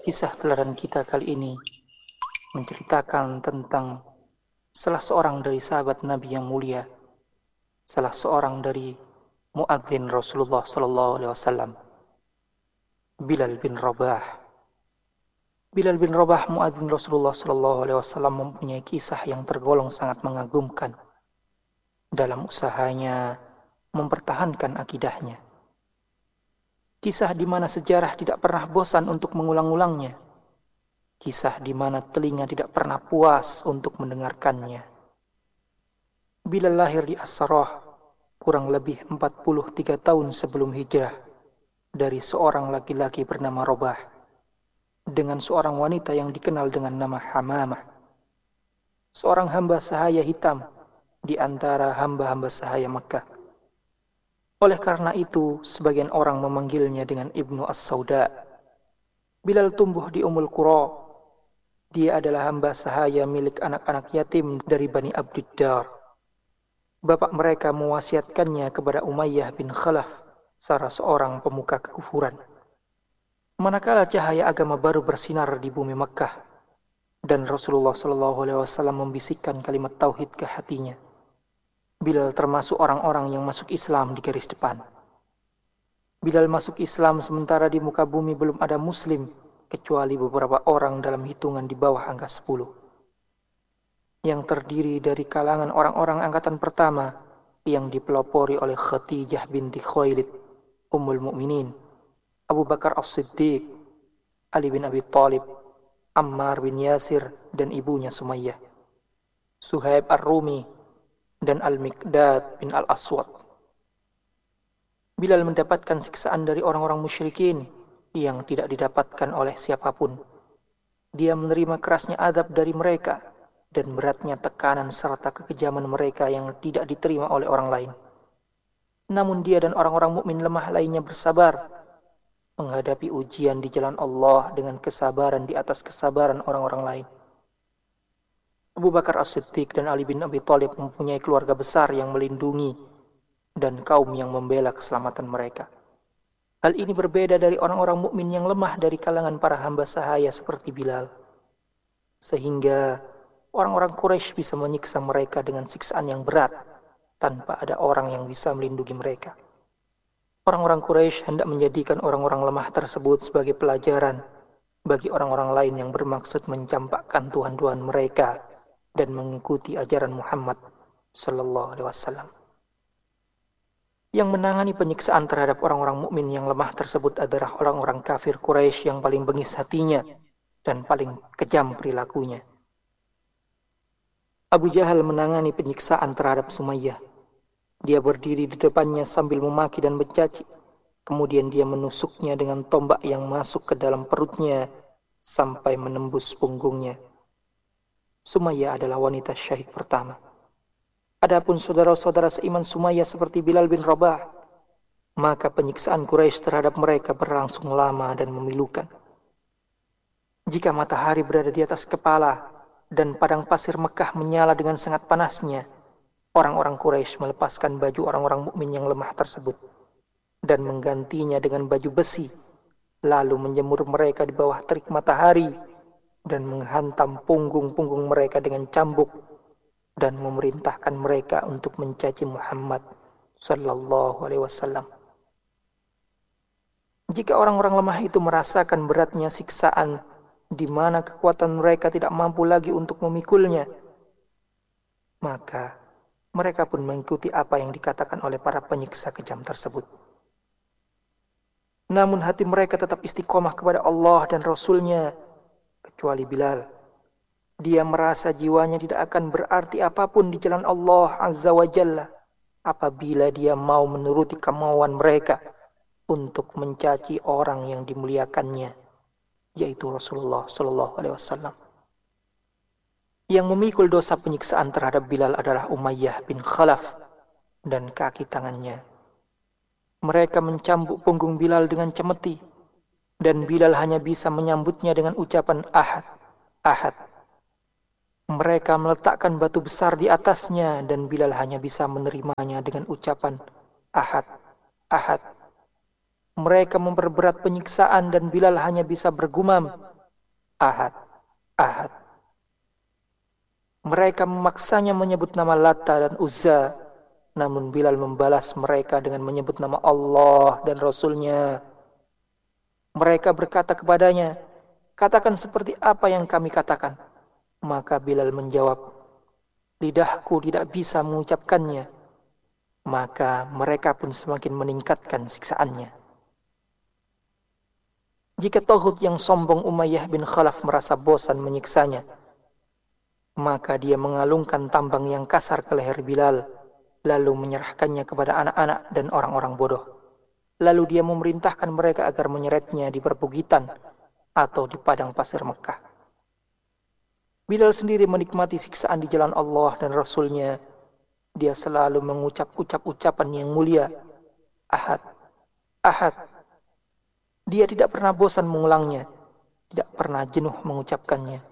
Kisah teladan kita kali ini menceritakan tentang salah seorang dari sahabat Nabi yang mulia, salah seorang dari muadzin Rasulullah sallallahu alaihi wasallam, Bilal bin Rabah. Bilal bin Rabah, muadzin Rasulullah sallallahu alaihi wasallam, mempunyai kisah yang tergolong sangat mengagumkan dalam usahanya mempertahankan akidahnya. Kisah di mana sejarah tidak pernah bosan untuk mengulang-ulangnya. Kisah di mana telinga tidak pernah puas untuk mendengarkannya. Bilal lahir di As-Sarah kurang lebih 43 tahun sebelum hijrah dari seorang laki-laki bernama Rabah dengan seorang wanita yang dikenal dengan nama Hamamah, seorang hamba sahaya hitam di antara hamba-hamba sahaya Makkah. Oleh karena itu, sebagian orang memanggilnya dengan Ibnu As-Sauda. Bilal tumbuh di Ummul Qura. Dia adalah hamba sahaya milik anak-anak yatim dari Bani Abdiddar. Bapak mereka mewasiatkannya kepada Umayyah bin Khalaf, salah seorang pemuka kekufuran. Manakala cahaya agama baru bersinar di bumi Makkah dan Rasulullah SAW membisikkan kalimat tauhid ke hatinya, Bilal termasuk orang-orang yang masuk Islam di garis depan. Bilal masuk Islam sementara di muka bumi belum ada Muslim kecuali beberapa orang dalam hitungan di bawah angka 10, yang terdiri dari kalangan orang-orang angkatan pertama yang dipelopori oleh Khadijah binti Khuwailid, Ummul Mukminin, Abu Bakar As-Siddiq, Ali bin Abi Thalib, Ammar bin Yasir dan ibunya Sumayyah, Suhaib Ar-Rumi, dan Al-Miqdad bin Al-Aswad. Bilal mendapatkan siksaan dari orang-orang musyrikin yang tidak didapatkan oleh siapapun. Dia menerima kerasnya azab dari mereka dan beratnya tekanan serta kekejaman mereka yang tidak diterima oleh orang lain. Namun dia dan orang-orang mukmin lemah lainnya bersabar menghadapi ujian di jalan Allah dengan kesabaran di atas kesabaran orang-orang lain. Abu Bakar As-Siddiq dan Ali bin Abi Thalib mempunyai keluarga besar yang melindungi dan kaum yang membela keselamatan mereka. Hal ini berbeda dari orang-orang mukmin yang lemah dari kalangan para hamba sahaya seperti Bilal, sehingga orang-orang Quraisy bisa menyiksa mereka dengan siksaan yang berat tanpa ada orang yang bisa melindungi mereka. Orang-orang Quraisy hendak menjadikan orang-orang lemah tersebut sebagai pelajaran bagi orang-orang lain yang bermaksud mencampakkan tuhan-tuhan mereka dan mengikuti ajaran Muhammad sallallahu alaihi wasallam. Yang menangani penyiksaan terhadap orang-orang mukmin yang lemah tersebut adalah orang-orang kafir Quraisy yang paling bengis hatinya dan paling kejam perilakunya. Abu Jahal menangani penyiksaan terhadap Sumayyah. Dia berdiri di depannya sambil memaki dan mencaci. Kemudian dia menusuknya dengan tombak yang masuk ke dalam perutnya sampai menembus punggungnya. Sumayyah adalah wanita syahid pertama. Adapun saudara-saudara seiman Sumayyah seperti Bilal bin Rabah, maka penyiksaan Quraisy terhadap mereka berlangsung lama dan memilukan. Jika matahari berada di atas kepala dan padang pasir Mekah menyala dengan sangat panasnya, orang-orang Quraisy melepaskan baju orang-orang mukmin yang lemah tersebut dan menggantinya dengan baju besi, lalu menjemur mereka di bawah terik matahari dan menghantam punggung-punggung mereka dengan cambuk dan memerintahkan mereka untuk mencaci Muhammad sallallahu alaihi wasallam. Jika orang-orang lemah itu merasakan beratnya siksaan di mana kekuatan mereka tidak mampu lagi untuk memikulnya, maka mereka pun mengikuti apa yang dikatakan oleh para penyiksa kejam tersebut. Namun hati mereka tetap istiqomah kepada Allah dan Rasul-Nya, kecuali Bilal. Dia merasa jiwanya tidak akan berarti apapun di jalan Allah Azza wa Jalla apabila dia mau menuruti kemauan mereka untuk mencaci orang yang dimuliakannya, yaitu Rasulullah sallallahu alaihi wasallam. Yang memikul dosa penyiksaan terhadap Bilal adalah Umayyah bin Khalaf dan kaki tangannya. Mereka mencambuk punggung Bilal dengan cemeti, dan Bilal hanya bisa menyambutnya dengan ucapan Ahad, Ahad. Mereka meletakkan batu besar di atasnya dan Bilal hanya bisa menerimanya dengan ucapan Ahad, Ahad. Mereka memperberat penyiksaan dan Bilal hanya bisa bergumam Ahad, Ahad. Mereka memaksanya menyebut nama Lata dan Uzza, namun Bilal membalas mereka dengan menyebut nama Allah dan Rasul-Nya. Mereka berkata kepadanya, "Katakan seperti apa yang kami katakan." Maka Bilal menjawab, "Lidahku tidak bisa mengucapkannya." Maka mereka pun semakin meningkatkan siksaannya. Jika Tauhud yang sombong Umayyah bin Khalaf merasa bosan menyiksanya, maka dia mengalungkan tambang yang kasar ke leher Bilal, lalu menyerahkannya kepada anak-anak dan orang-orang bodoh. Lalu dia memerintahkan mereka agar menyeretnya di perbukitan atau di padang pasir Mekah. Bilal sendiri menikmati siksaan di jalan Allah dan Rasul-Nya. Dia selalu mengucap ucapan yang mulia, Ahad, Ahad. Dia tidak pernah bosan mengulangnya, tidak pernah jenuh mengucapkannya.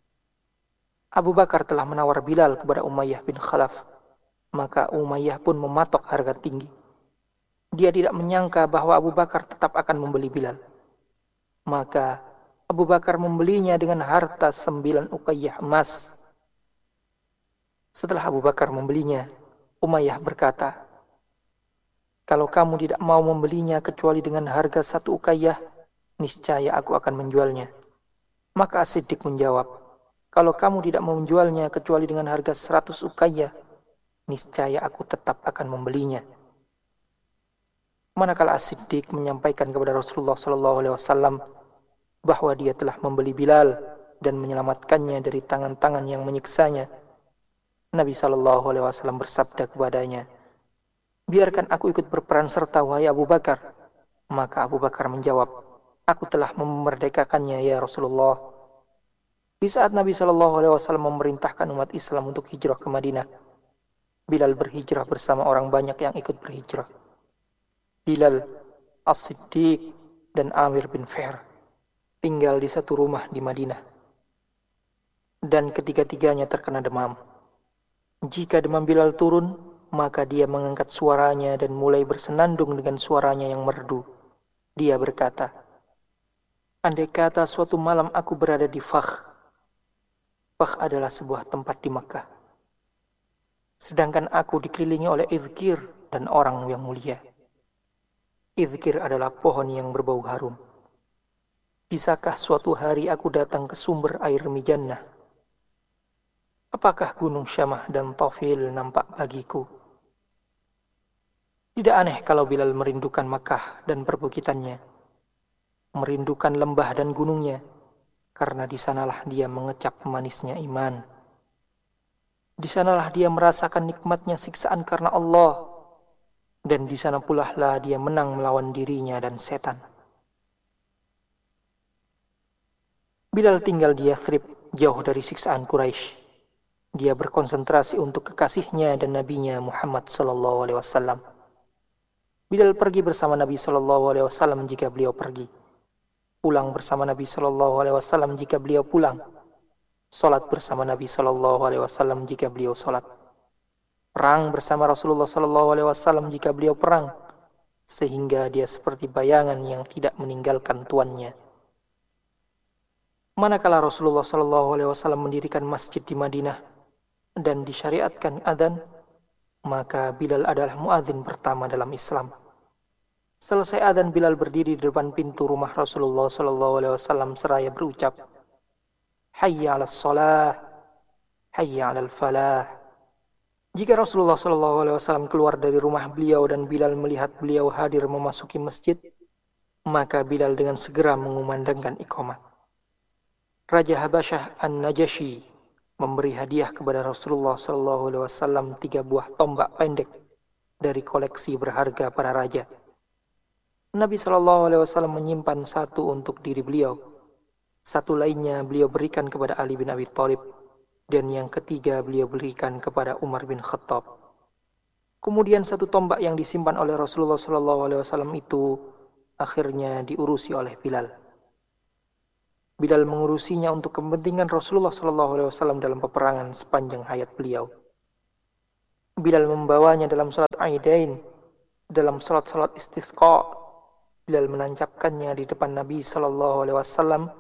Abu Bakar telah menawar Bilal kepada Umayyah bin Khalaf, maka Umayyah pun mematok harga tinggi. Dia tidak menyangka bahwa Abu Bakar tetap akan membeli Bilal. Maka Abu Bakar membelinya dengan harta 9 uqayyah emas. Setelah Abu Bakar membelinya, Umayyah berkata, "Kalau kamu tidak mau membelinya kecuali dengan harga 1 uqayyah, niscaya aku akan menjualnya." Maka As-Siddiq menjawab, "Kalau kamu tidak mau menjualnya kecuali dengan harga 100 uqayyah, niscaya aku tetap akan membelinya." Manakala As-Siddiq menyampaikan kepada Rasulullah SAW bahwa dia telah membeli Bilal dan menyelamatkannya dari tangan-tangan yang menyiksanya, Nabi SAW bersabda kepadanya, "Biarkan aku ikut berperan serta, wahai Abu Bakar." Maka Abu Bakar menjawab, "Aku telah memerdekakannya ya Rasulullah." Di saat Nabi SAW memerintahkan umat Islam untuk hijrah ke Madinah, Bilal berhijrah bersama orang banyak yang ikut berhijrah. Bilal, As-Siddiq, dan Amir bin Fihr tinggal di satu rumah di Madinah. Dan ketiga-tiganya terkena demam. Jika demam Bilal turun, maka dia mengangkat suaranya dan mulai bersenandung dengan suaranya yang merdu. Dia berkata, "Andai kata suatu malam aku berada di Fakh. Fakh adalah sebuah tempat di Makkah. Sedangkan aku dikelilingi oleh Izkir dan orang yang mulia. Izkir adalah pohon yang berbau harum. Bisakah suatu hari aku datang ke sumber air Mijannah? Apakah gunung Syamah dan Tafil nampak bagiku?" Tidak aneh kalau Bilal merindukan Makkah dan perbukitannya, merindukan lembah dan gunungnya, karena di sanalah dia mengecap manisnya iman. Di sanalah dia merasakan nikmatnya siksaan karena Allah, dan di sana pula lah dia menang melawan dirinya dan setan. Bilal tinggal di Yathrib, jauh dari siksaan Quraisy. Dia berkonsentrasi untuk kekasihnya dan nabinya Muhammad SAW. Bilal pergi bersama Nabi SAW jika beliau pergi, pulang bersama Nabi SAW jika beliau pulang, salat bersama Nabi SAW jika beliau salat, perang bersama Rasulullah SAW jika beliau perang, sehingga dia seperti bayangan yang tidak meninggalkan tuannya. Manakala Rasulullah SAW mendirikan masjid di Madinah dan disyariatkan adzan, maka Bilal adalah muadzin pertama dalam Islam. Selesai adzan, Bilal berdiri di depan pintu rumah Rasulullah SAW seraya berucap, "Hayya 'alas shalah, hayya 'alal falah." Jika Rasulullah SAW keluar dari rumah beliau dan Bilal melihat beliau hadir memasuki masjid, maka Bilal dengan segera mengumandangkan iqamat. Raja Habasyah An-Najasyi memberi hadiah kepada Rasulullah SAW 3 buah tombak pendek dari koleksi berharga para raja. Nabi SAW menyimpan 1 untuk diri beliau, 1 lainnya beliau berikan kepada Ali bin Abi Thalib, dan yang ketiga beliau berikan kepada Umar bin Khattab. Kemudian 1 tombak yang disimpan oleh Rasulullah SAW itu akhirnya diurusi oleh Bilal. Bilal mengurusinya untuk kepentingan Rasulullah SAW dalam peperangan sepanjang hayat beliau. Bilal membawanya dalam salat Aidain, dalam salat-salat istisqa. Bilal menancapkannya di depan Nabi SAW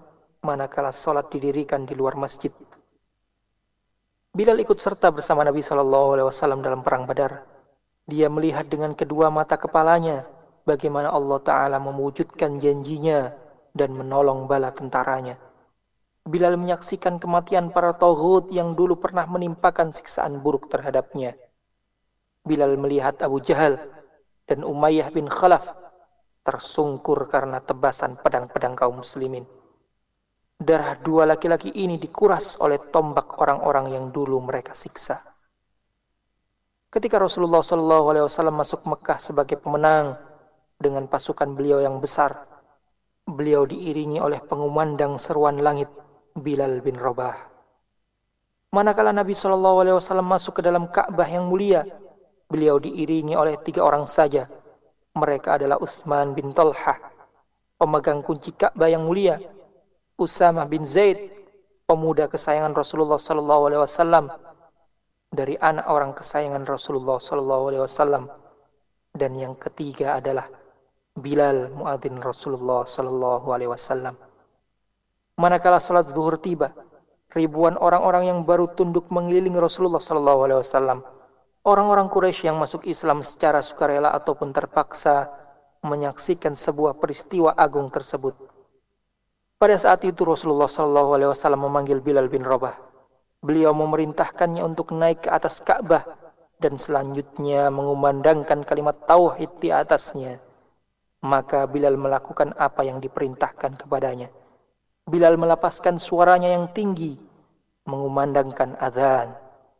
manakala salat didirikan di luar masjid. Bilal ikut serta bersama Nabi SAW dalam perang Badar. Dia melihat dengan kedua mata kepalanya bagaimana Allah Ta'ala mewujudkan janjinya dan menolong bala tentaranya. Bilal menyaksikan kematian para taghut yang dulu pernah menimpakan siksaan buruk terhadapnya. Bilal melihat Abu Jahal dan Umayyah bin Khalaf tersungkur karena tebasan pedang-pedang kaum muslimin. Darah dua laki-laki ini dikuras oleh tombak orang-orang yang dulu mereka siksa. Ketika Rasulullah SAW masuk Mekah sebagai pemenang dengan pasukan beliau yang besar, beliau diiringi oleh pengumandang seruan langit, Bilal bin Rabah. Manakala Nabi SAW masuk ke dalam Ka'bah yang mulia, beliau diiringi oleh 3 orang saja. Mereka adalah Utsman bin Talhah, pemegang kunci Ka'bah yang mulia, Usamah bin Zaid, pemuda kesayangan Rasulullah SAW, dari anak orang kesayangan Rasulullah SAW, dan yang ketiga adalah Bilal, muadzin Rasulullah SAW. Manakala salat zuhur tiba, ribuan orang-orang yang baru tunduk mengelilingi Rasulullah SAW. Orang-orang Quraisy yang masuk Islam secara sukarela ataupun terpaksa menyaksikan sebuah peristiwa agung tersebut. Pada saat itu Rasulullah SAW memanggil Bilal bin Rabah. Beliau memerintahkannya untuk naik ke atas Ka'bah dan selanjutnya mengumandangkan kalimat tauhid di atasnya. Maka Bilal melakukan apa yang diperintahkan kepadanya. Bilal melepaskan suaranya yang tinggi, mengumandangkan azan.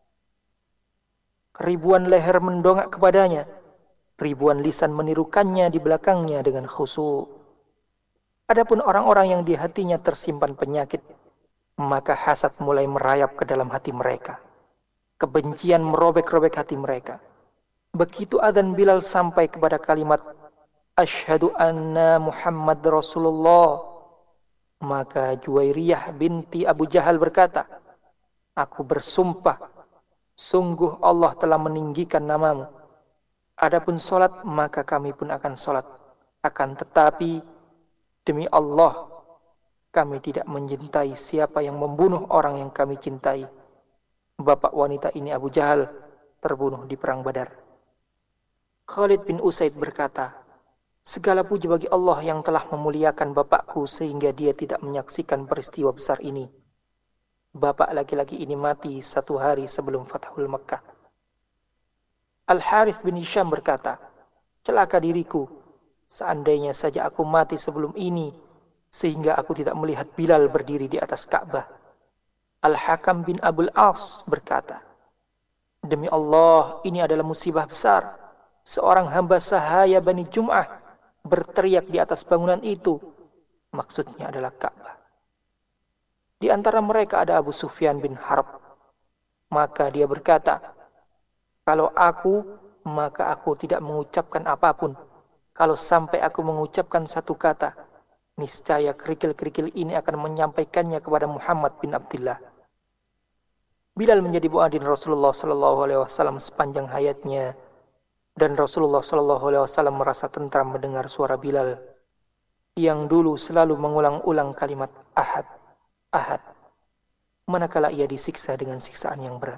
Ribuan leher mendongak kepadanya, ribuan lisan menirukannya di belakangnya dengan khusyuk. Adapun orang-orang yang di hatinya tersimpan penyakit, maka hasad mulai merayap ke dalam hati mereka. Kebencian merobek-robek hati mereka. Begitu azan Bilal sampai kepada kalimat Asyhadu anna Muhammad Rasulullah, maka Juwairiyah binti Abu Jahal berkata, aku bersumpah, sungguh Allah telah meninggikan namamu. Adapun solat, maka kami pun akan solat. Akan tetapi, demi Allah, kami tidak mencintai siapa yang membunuh orang yang kami cintai. Bapak wanita ini Abu Jahal terbunuh di perang Badar. Khalid bin Usaid berkata, segala puji bagi Allah yang telah memuliakan bapakku sehingga dia tidak menyaksikan peristiwa besar ini. Bapak laki-laki ini mati 1 hari sebelum Fathul Makkah. Al-Harith bin Hisham berkata, celaka diriku, seandainya saja aku mati sebelum ini, sehingga aku tidak melihat Bilal berdiri di atas Ka'bah. Al-Hakam bin Abul As berkata, demi Allah, ini adalah musibah besar. Seorang hamba sahaya Bani Jum'ah berteriak di atas bangunan itu. Maksudnya adalah Ka'bah. Di antara mereka ada Abu Sufyan bin Harb. Maka dia berkata, kalau aku, maka aku tidak mengucapkan apapun. Kalau sampai aku mengucapkan satu kata, niscaya kerikil-kerikil ini akan menyampaikannya kepada Muhammad bin Abdullah. Bilal menjadi muadzin Rasulullah SAW sepanjang hayatnya, dan Rasulullah SAW merasa tentram mendengar suara Bilal yang dulu selalu mengulang-ulang kalimat ahad, ahad, manakala ia disiksa dengan siksaan yang berat.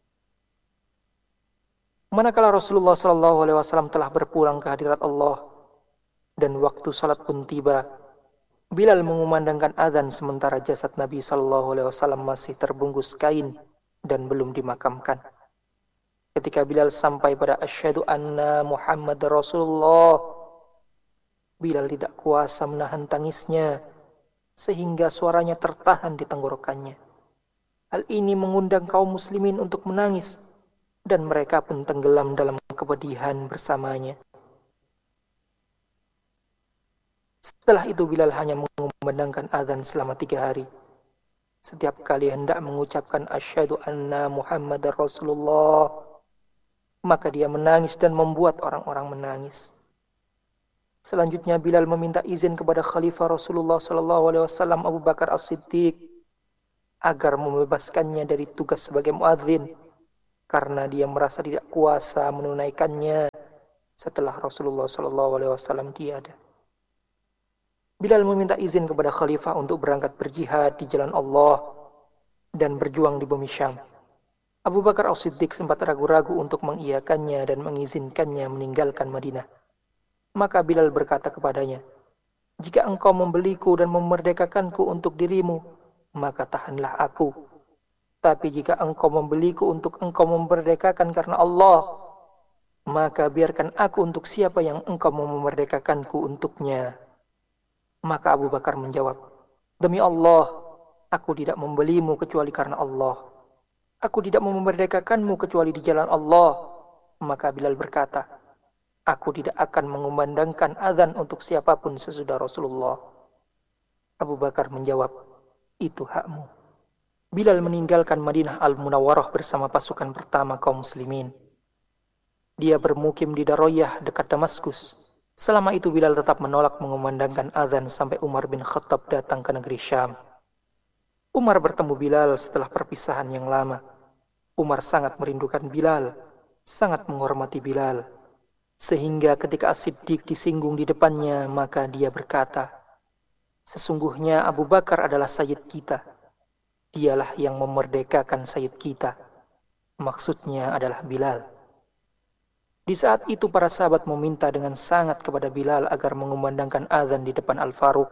Manakala Rasulullah SAW telah berpulang ke hadirat Allah dan waktu salat pun tiba, Bilal mengumandangkan azan sementara jasad Nabi SAW masih terbungkus kain dan belum dimakamkan. Ketika Bilal sampai pada asyhadu anna Muhammad Rasulullah, Bilal tidak kuasa menahan tangisnya sehingga suaranya tertahan di tenggorokannya. Hal ini mengundang kaum muslimin untuk menangis dan mereka pun tenggelam dalam kepedihan bersamanya. Setelah itu Bilal hanya mengumandangkan azan selama 3 hari. Setiap kali hendak mengucapkan asyhadu anna Muhammadar Rasulullah, maka dia menangis dan membuat orang-orang menangis. Selanjutnya Bilal meminta izin kepada Khalifah Rasulullah SAW Abu Bakar As-Siddiq agar membebaskannya dari tugas sebagai muadzin karena dia merasa tidak kuasa menunaikannya setelah Rasulullah SAW tiada. Bilal meminta izin kepada khalifah untuk berangkat berjihad di jalan Allah dan berjuang di bumi Syam. Abu Bakar As-Siddiq sempat ragu-ragu untuk mengiyakannya dan mengizinkannya meninggalkan Madinah. Maka Bilal berkata kepadanya, "Jika engkau membeliku dan memerdekakanku untuk dirimu, maka tahanlah aku. Tapi jika engkau membeliku untuk engkau memerdekakan karena Allah, maka biarkan aku untuk siapa yang engkau mau memerdekakanku untuknya." Maka Abu Bakar menjawab, "Demi Allah, aku tidak membelimu kecuali karena Allah. Aku tidak mau memerdekakanmu kecuali di jalan Allah." Maka Bilal berkata, "Aku tidak akan mengumandangkan azan untuk siapapun sesudah Rasulullah." Abu Bakar menjawab, "Itu hakmu." Bilal meninggalkan Madinah Al-Munawwarah bersama pasukan pertama kaum muslimin. Dia bermukim di Daroyah dekat Damaskus. Selama itu Bilal tetap menolak mengumandangkan azan sampai Umar bin Khattab datang ke negeri Syam. Umar bertemu Bilal setelah perpisahan yang lama. Umar sangat merindukan Bilal, sangat menghormati Bilal. Sehingga ketika As-Siddiq disinggung di depannya, maka dia berkata, "Sesungguhnya Abu Bakar adalah sayyid kita. Dialah yang memerdekakan sayyid kita." Maksudnya adalah Bilal. Di saat itu para sahabat meminta dengan sangat kepada Bilal agar mengumandangkan azan di depan Al-Faruq.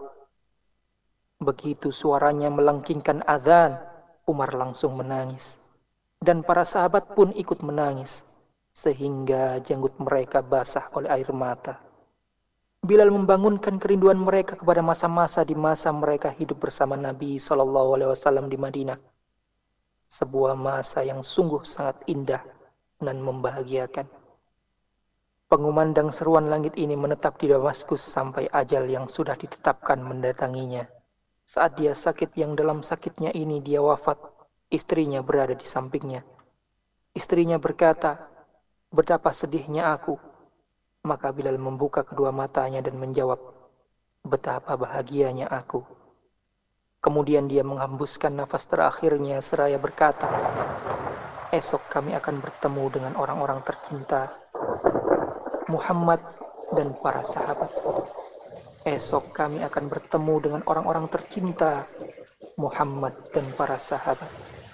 Begitu suaranya melengkingkan azan, Umar langsung menangis. Dan para sahabat pun ikut menangis, sehingga janggut mereka basah oleh air mata. Bilal membangunkan kerinduan mereka kepada masa-masa di masa mereka hidup bersama Nabi SAW di Madinah. Sebuah masa yang sungguh sangat indah dan membahagiakan. Pengumandang seruan langit ini menetap di Damaskus sampai ajal yang sudah ditetapkan mendatanginya. Saat dia sakit yang dalam sakitnya ini dia wafat, istrinya berada di sampingnya. Istrinya berkata, "Betapa sedihnya aku." Maka Bilal membuka kedua matanya dan menjawab, "Betapa bahagianya aku." Kemudian dia menghembuskan nafas terakhirnya seraya berkata, "Esok kami akan bertemu dengan orang-orang tercinta, Muhammad dan para sahabat. Esok kami akan bertemu dengan orang-orang tercinta, Muhammad dan para sahabat."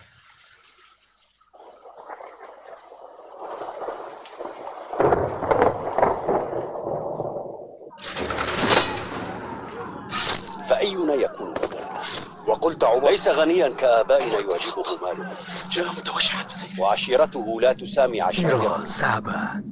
فأينا يكون بدلا؟ وقلت عمر ليس غنيا كآبائنا يعجبه ماله، جاء متوشحا وعشيرته لا تسامي عشائره. Sahabat.